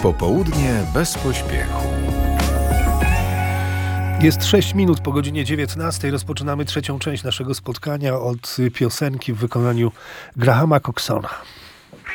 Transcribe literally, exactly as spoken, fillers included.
Popołudnie bez pośpiechu. Jest sześć minut po godzinie dziewiętnastej. Rozpoczynamy trzecią część naszego spotkania od piosenki w wykonaniu Grahama Coxona.